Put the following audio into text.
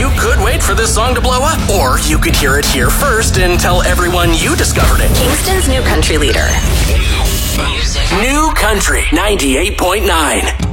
You could wait for this song to blow up, or you could hear it here first and tell everyone you discovered it. Kingston's new country leader. New Country 98.9.